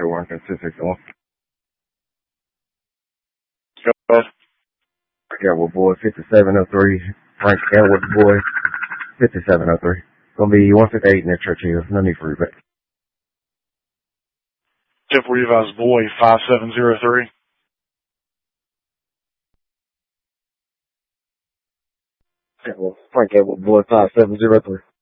1, 661. Edward Boy, 5703. Frank Edward Boy, 5703. Gonna be 158 in the Churchill. No need for rebate. 10-4 Revised Boy, 5703. Frank Edward Boy, 5703.